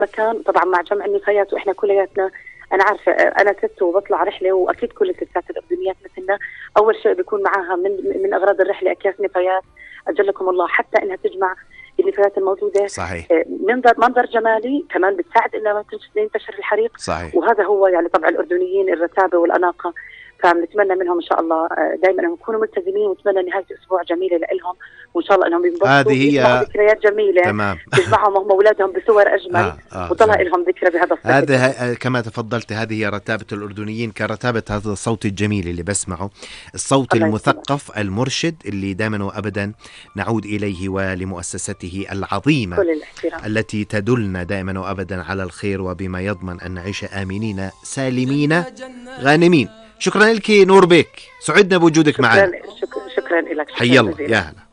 مكان طبعا مع جمع النفايات، واحنا كلياتنا انا عارفه انا ست وبطلع رحله، واكيد كل الستات الاردنيات مثلنا اول شيء بيكون معاها من اغراض الرحله اكياس نفايات اجلكم الله، حتى انها تجمع النفايات الموجوده. صحيح. منظر جمالي كمان بتساعد انها ما ينتشر الحريق. صحيح. وهذا هو يعني طبع الاردنيين، الرتابه والاناقه. فبنتمنى منهم ان شاء الله دائما انهم يكونوا ملتزمين، ونتمنى نهايه اسبوع جميله لهم، وان شاء الله انهم ينبسطوا هذه هي ذكريات جميله. تمام. تجمعهم هم واولادهم بصور اجمل. وطلع لهم ذكرى بهذا الصيف. هذا كما تفضلت، هذه هي رتابه الاردنيين، كرتابه هذا الصوت الجميل اللي بسمعه، الصوت المثقف المرشد اللي دائما وابدا نعود اليه ولمؤسسته العظيمه التي تدلنا دائما وابدا على الخير، وبما يضمن ان نعيش امنين سالمين غانمين. شكرا لك نور بيك، سعدنا بوجودك معنا. شكرا لك. حي الله، يا هلا.